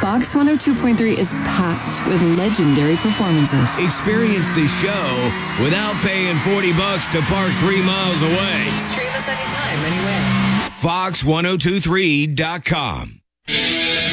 Fox 102.3 is packed with legendary performances. Experience the show without paying $40 to park 3 miles away. Stream us anytime, anywhere. Fox1023.com.